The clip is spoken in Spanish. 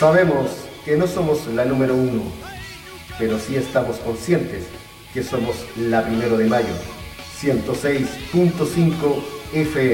Sabemos que no somos la número 1, pero sí estamos conscientes que somos la 1 de mayo, 106.5 FM.